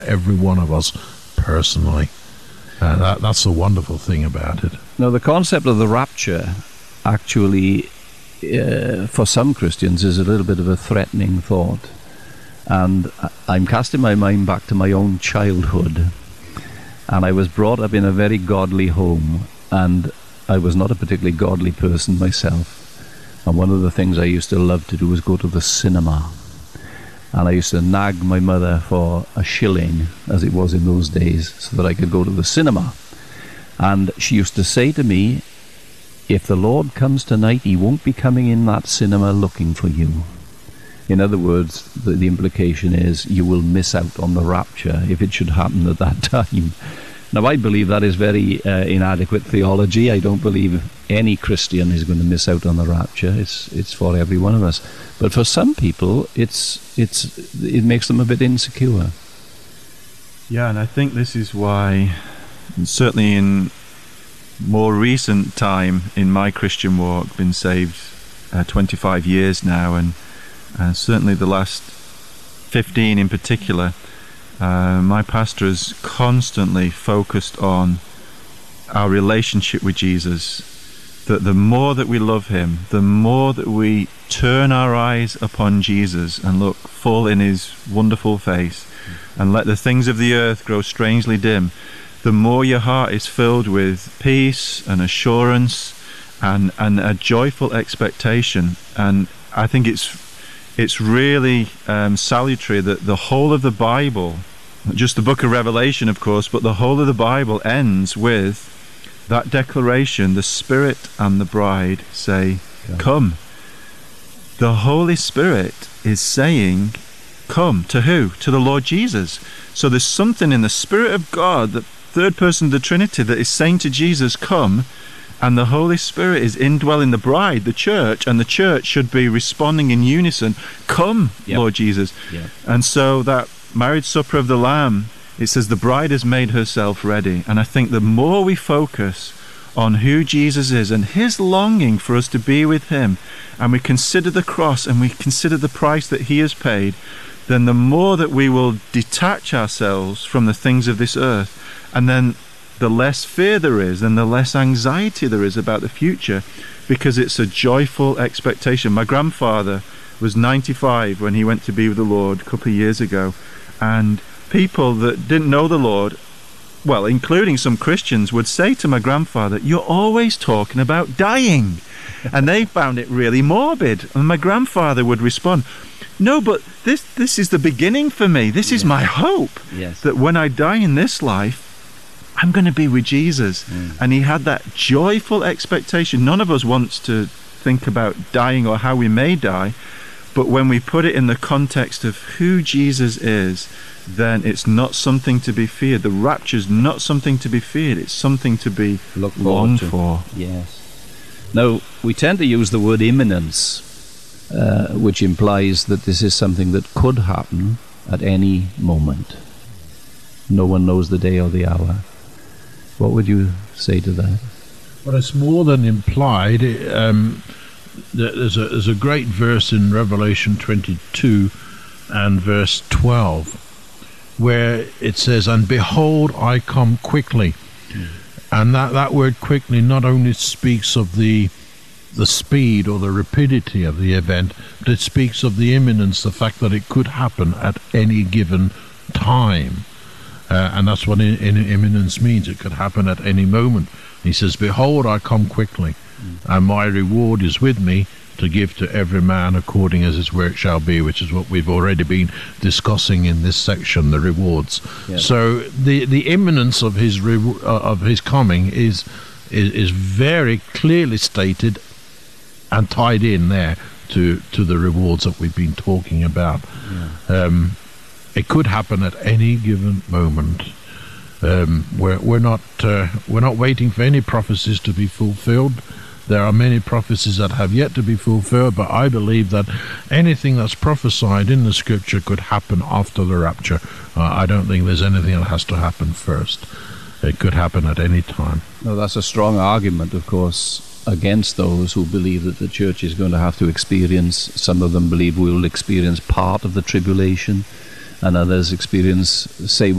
every one of us personally. That's the wonderful thing about it. Now, the concept of the rapture actually, for some Christians, is a little bit of a threatening thought. And I'm casting my mind back to my own childhood. And I was brought up in a very godly home, and I was not a particularly godly person myself. And one of the things I used to love to do was go to the cinema. And I used to nag my mother for a shilling, as it was in those days, so that I could go to the cinema. And she used to say to me, if the Lord comes tonight, he won't be coming in that cinema looking for you. In other words, the implication is you will miss out on the rapture if it should happen at that time. Now, I believe that is very inadequate theology. I don't believe any Christian is going to miss out on the rapture. It's for every one of us. But for some people, it makes them a bit insecure. Yeah, and I think this is why, certainly in more recent time in my Christian walk, been saved 25 years now, and certainly the last 15 in particular, my pastor has constantly focused on our relationship with Jesus, that the more that we love him, the more that we turn our eyes upon Jesus and look full in his wonderful face and let the things of the earth grow strangely dim, the more your heart is filled with peace and assurance and a joyful expectation. And I think it's really salutary that the whole of the Bible, not just the book of Revelation, of course, but the whole of the Bible ends with that declaration: the Spirit and the bride say, come. The Holy Spirit is saying, come. To who? To the Lord Jesus. So there's something in the Spirit of God, the third person of the Trinity, that is saying to Jesus, come. And the Holy Spirit is indwelling the bride, the church, and the church should be responding in unison, come, Lord Jesus. Yep. And so that marriage supper of the Lamb, it says the bride has made herself ready. And I think the more we focus on who Jesus is and his longing for us to be with him, and we consider the cross and we consider the price that he has paid, then the more that we will detach ourselves from the things of this earth, and then the less fear there is and the less anxiety there is about the future, because it's a joyful expectation. My grandfather was 95 when he went to be with the Lord a couple of years ago, and people that didn't know the Lord, well, including some Christians, would say to my grandfather, you're always talking about dying. And they found it really morbid. And my grandfather would respond, no, but this is the beginning for me. This is my hope, that when I die in this life, I'm going to be with Jesus. And he had that joyful expectation. None of us wants to think about dying or how we may die, but when we put it in the context of who Jesus is, then it's not something to be feared. The rapture's not something to be feared. It's something to be longed for. Yes. Now, we tend to use the word imminence, which implies that this is something that could happen at any moment. No one knows the day or the hour. What would you say to that? Well, it's more than implied. There's a great verse in Revelation 22 and verse 12, where it says, and behold, I come quickly. And that word quickly not only speaks of the speed or the rapidity of the event, but it speaks of the imminence, the fact that it could happen at any given time. And that's what imminence means. It could happen at any moment. He says, behold, I come quickly, and my reward is with me to give to every man according as his work shall be, which is what we've already been discussing in this section, the rewards. Yes. So the imminence of his coming is very clearly stated and tied in there to the rewards that we've been talking about. Yeah. It could happen at any given moment. We're not waiting for any prophecies to be fulfilled. There are many prophecies that have yet to be fulfilled, but I believe that anything that's prophesied in the scripture could happen after the rapture. I don't think there's anything that has to happen first. It could happen at any time. No, that's a strong argument, of course, against those who believe that the church is going to have to experience, some of them believe we will experience part of the tribulation, and others experience, say,